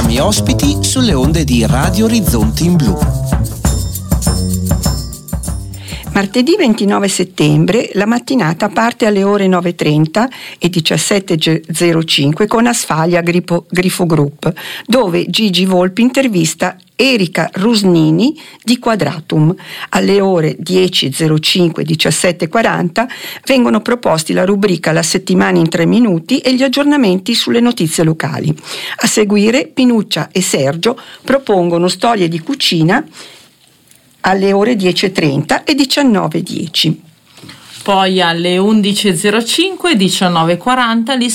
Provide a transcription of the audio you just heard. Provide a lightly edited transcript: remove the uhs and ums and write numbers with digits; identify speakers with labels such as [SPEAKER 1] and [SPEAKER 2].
[SPEAKER 1] programmi ospiti sulle onde di Radio Orizzonti in Blu.
[SPEAKER 2] Martedì 29 settembre la mattinata parte alle ore 9.30 e 17.05 con Asfalia Grifo Group, dove Gigi Volpi intervista Erika Rusnini di Quadratum. Alle ore 10.05 e 17.40 vengono proposti la rubrica La settimana in 3 minuti e gli aggiornamenti sulle notizie locali. A seguire Pinuccia e Sergio propongono storie di cucina alle ore 10.30 e 19.10.
[SPEAKER 3] Poi alle 11.05 e 19.40